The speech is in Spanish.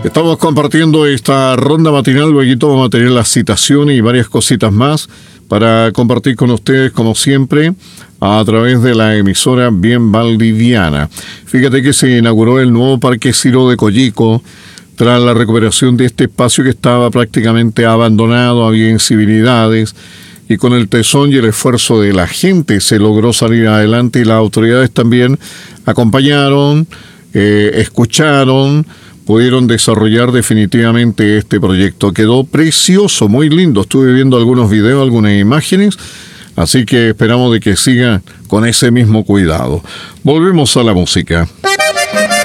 Estamos compartiendo esta ronda matinal, luego vamos a tener la citación y varias cositas más para compartir con ustedes, como siempre, a través de la emisora Bien Valdiviana. Fíjate que se inauguró el nuevo Parque Ciro de Coyico tras la recuperación de este espacio que estaba prácticamente abandonado, había incivilidades, y con el tesón y el esfuerzo de la gente se logró salir adelante, y las autoridades también acompañaron, escucharon, pudieron desarrollar definitivamente este proyecto. Quedó precioso, muy lindo. Estuve viendo algunos videos, algunas imágenes, así que esperamos de que sigan con ese mismo cuidado. Volvemos a la música.